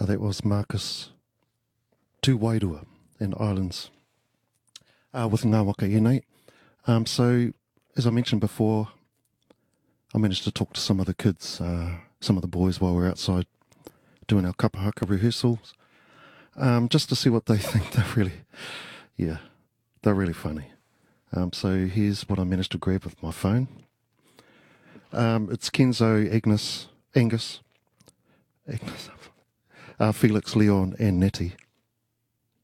That was Marcus Tuwairua and Islands with Ngā Waka Ienei. So, as I mentioned before, I managed to talk to some of the kids, some of the boys while we were outside doing our kapahaka rehearsals, just to see what they think. They're really funny. So here's what I managed to grab with my phone. It's Kenzo, Angus, Felix, Leon, and Natty.